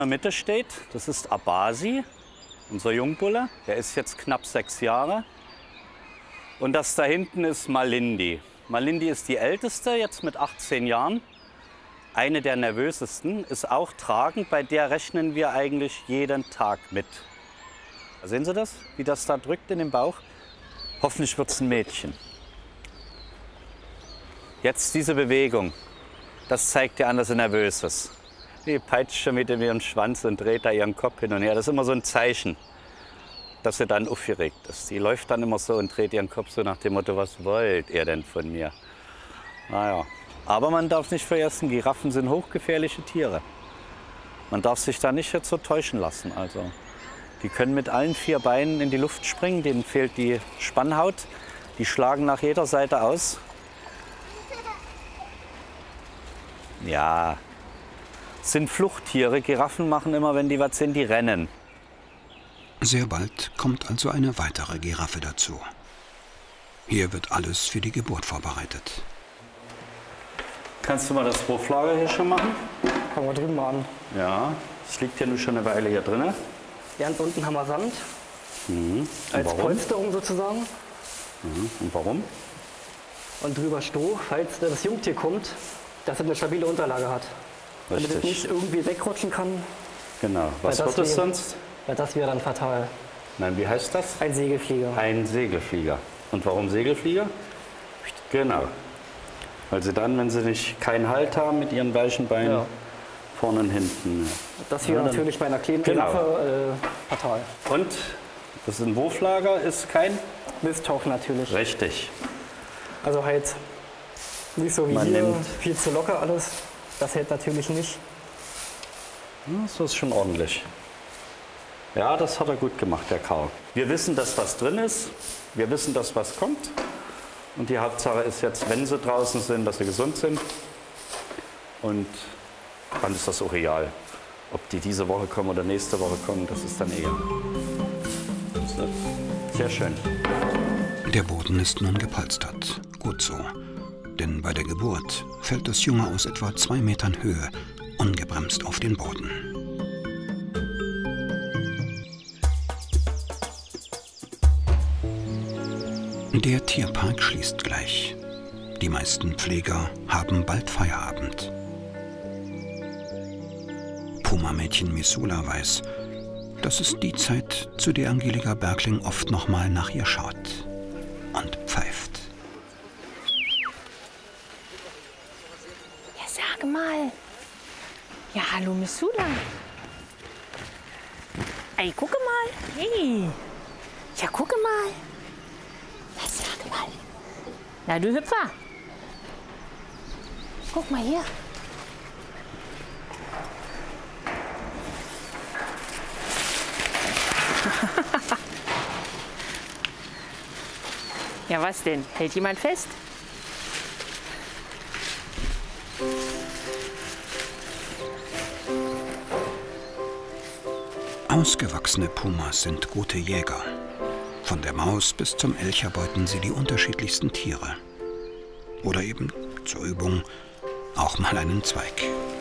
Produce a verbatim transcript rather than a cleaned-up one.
der Mitte steht, das ist Abasi, unser Jungbulle. Der ist jetzt knapp sechs Jahre. Und das da hinten ist Malindi. Malindi ist die älteste, jetzt mit achtzehn Jahren. Eine der nervösesten, ist auch tragend. Bei der rechnen wir eigentlich jeden Tag mit. Sehen Sie das, wie das da drückt in den Bauch? Hoffentlich wird es ein Mädchen. Jetzt diese Bewegung, das zeigt ja an, dass sie nervös ist. Die peitscht schon mit ihrem Schwanz und dreht da ihren Kopf hin und her. Das ist immer so ein Zeichen, dass sie dann aufgeregt ist. Die läuft dann immer so und dreht ihren Kopf so nach dem Motto, was wollt ihr denn von mir? Naja. Aber man darf nicht vergessen, Giraffen sind hochgefährliche Tiere. Man darf sich da nicht jetzt so täuschen lassen. Also, die können mit allen vier Beinen in die Luft springen, denen fehlt die Spannhaut. Die schlagen nach jeder Seite aus. Ja, es sind Fluchttiere. Giraffen machen immer, wenn die was sind, die rennen. Sehr bald kommt also eine weitere Giraffe dazu. Hier wird alles für die Geburt vorbereitet. Kannst du mal das Wurflager hier schon machen? Fangen wir drüben mal an. Ja, es liegt ja nun schon eine Weile hier drin. Ganz unten haben wir Sand. Mhm. Als warum? Polsterung sozusagen. Mhm. Und warum? Und drüber Stroh, falls das Jungtier kommt, dass es eine stabile Unterlage hat. Damit es nicht irgendwie wegrutschen kann. Genau. Was wird es sonst? Weil das wäre dann fatal. Nein, wie heißt das? Ein Segelflieger. Ein Segelflieger. Und warum Segelflieger? Genau. Weil sie dann, wenn sie nicht keinen Halt haben mit ihren weichen Beinen, ja, vorne und hinten. Das wäre ja natürlich bei einer kleinen genau. Giraffe äh, fatal. Und das ist ein Wurflager, ist kein Misthaufen natürlich. Richtig. Also halt nicht so wie Man hier, nimmt viel zu locker alles. Das hält natürlich nicht. Das ist schon ordentlich. Ja, das hat er gut gemacht, der Karl. Wir wissen, dass was drin ist. Wir wissen, dass was kommt. Und die Hauptsache ist jetzt, wenn sie draußen sind, dass sie gesund sind. Und dann ist das auch egal. Ob die diese Woche kommen oder nächste Woche kommen, das ist dann egal. Sehr schön. Der Boden ist nun gepolstert. Gut so. Denn bei der Geburt fällt das Junge aus etwa zwei Metern Höhe ungebremst auf den Boden. Der Tierpark schließt gleich. Die meisten Pfleger haben bald Feierabend. Puma-Mädchen Missoula weiß, das ist die Zeit, zu der Angelika Bergling oft noch mal nach ihr schaut und pfeift. Ja, sag mal. Ja, hallo Missoula. Ey, gucke mal. Hey. Ja, gucke mal. Ja, sag mal. Na, du Hüpfer. Guck mal hier. Ja, was denn? Hält jemand fest? Ausgewachsene Pumas sind gute Jäger. Von der Maus bis zum Elch erbeuten sie die unterschiedlichsten Tiere. Oder eben, zur Übung, auch mal einen Zweig.